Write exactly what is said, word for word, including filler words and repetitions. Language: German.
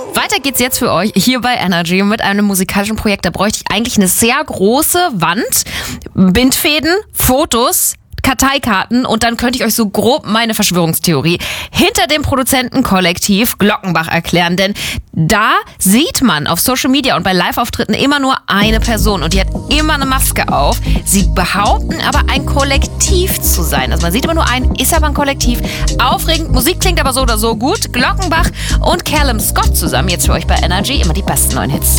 Weiter geht's jetzt für euch hier bei Energy mit einem musikalischen Projekt. Da bräuchte ich eigentlich eine sehr große Wand, Bindfäden, Fotos, Karteikarten und dann könnte ich euch so grob meine Verschwörungstheorie hinter dem Produzentenkollektiv Glockenbach erklären, denn da sieht man auf Social Media und bei Live-Auftritten immer nur eine Person und die hat immer eine Maske auf. Sie behaupten aber ein Kollektiv zu sein. Also man sieht immer nur einen, ist aber ein Kollektiv. Aufregend, Musik klingt aber so oder so gut. Glockenbach und Callum Scott zusammen jetzt für euch bei Energy, immer die besten neuen Hits.